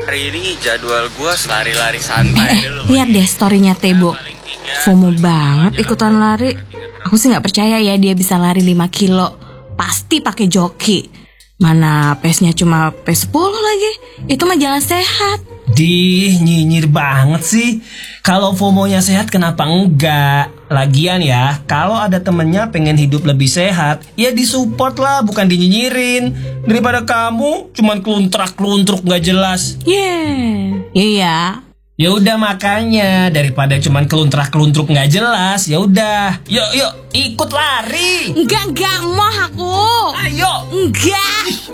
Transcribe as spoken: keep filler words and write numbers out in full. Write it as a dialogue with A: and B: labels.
A: hari ini jadwal gue lari-lari santai
B: eh, dulu. Lihat deh storynya Tebo. FOMO banget ikutan lari. Aku sih nggak percaya ya dia bisa lari lima kilo. Pasti pakai joki. Mana pace-nya cuma pace sepuluh lagi. Itu mah jalan sehat.
C: Dih, nyinyir banget sih. Kalau FOMO-nya sehat kenapa enggak? Lagian ya, kalau ada temennya pengen hidup lebih sehat, ya disupport lah, bukan dinyinyirin. Daripada kamu cuman keluntrak-keluntruk gak jelas.
B: Yeah, iya.
C: Ya udah makanya daripada cuman keluntrak-keluntruk nggak jelas, ya udah, yuk yuk ikut lari.
B: Enggak enggak mau aku.
C: Ayo.
B: Enggak.